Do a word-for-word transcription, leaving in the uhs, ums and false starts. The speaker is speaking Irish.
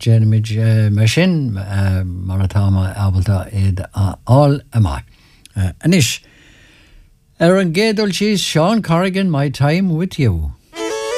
Jeremid mar sin mar atá ábalta iad all amai. Anis, ar an gédul she's Sean Corrigan, My Time With You.